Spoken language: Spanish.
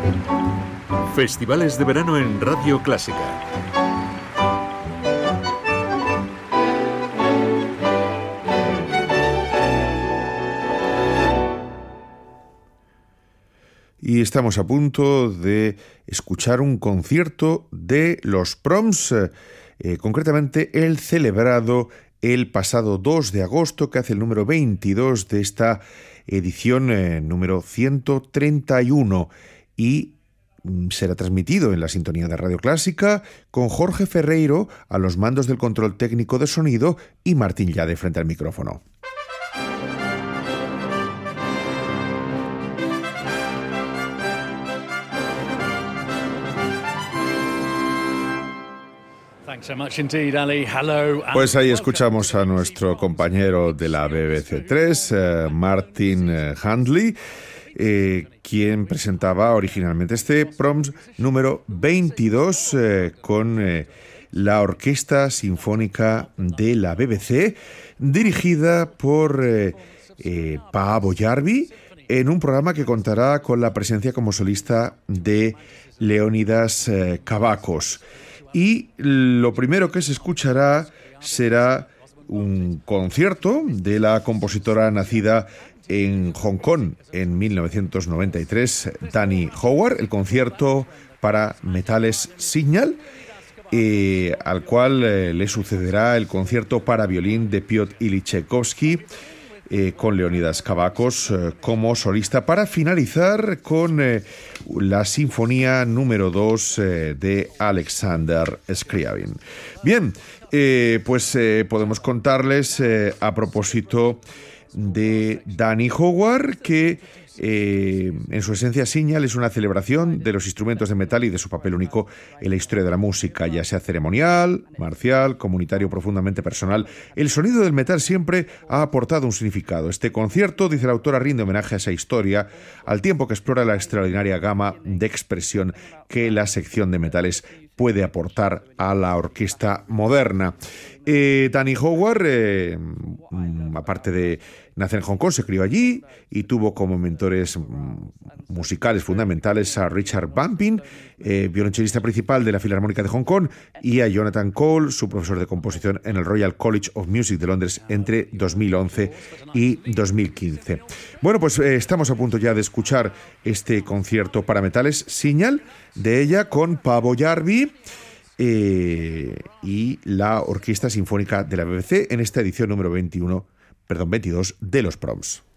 Festivales de verano en Radio Clásica. Y estamos a punto de escuchar un concierto de los Proms, concretamente el celebrado el pasado 2 de agosto, que hace el número 22 de esta edición número 131, y será transmitido en la sintonía de Radio Clásica con Jorge Ferreiro a los mandos del control técnico de sonido y Martín Llade frente al micrófono. Pues ahí escuchamos a nuestro compañero de la BBC 3, Martin Handley, quien presentaba originalmente este Proms número 22 con la Orquesta Sinfónica de la BBC, dirigida por Paavo Järvi, en un programa que contará con la presencia como solista de Leonidas Kavakos. Y lo primero que se escuchará será un concierto de la compositora nacida en Hong Kong en 1993, Danny Howard, el concierto para metales Signal, al cual le sucederá el concierto para violín de Piotr Ilyich Tchaikovsky, con Leonidas Kavakos como solista, para finalizar con la sinfonía número 2 de Alexander Scriabin. Bien, pues podemos contarles a propósito de Danny Howard que en su esencia Signal es una celebración de los instrumentos de metal y de su papel único en la historia de la música, ya sea ceremonial, marcial, comunitario, profundamente personal. El sonido del metal siempre ha aportado un significado. Este concierto, dice la autora, rinde homenaje a esa historia, al tiempo que explora la extraordinaria gama de expresión que la sección de metales puede aportar a la orquesta moderna. Danny Howard, aparte de nacer en Hong Kong, se crió allí y tuvo como mentores musicales fundamentales a Richard Bumpin, violonchelista principal de la Filarmónica de Hong Kong, y a Jonathan Cole, su profesor de composición en el Royal College of Music de Londres entre 2011 y 2015. Bueno, pues estamos a punto ya de escuchar este concierto para metales Signal de ella con Paavo Järvi y la Orquesta Sinfónica de la BBC en esta edición número 22 de los Proms.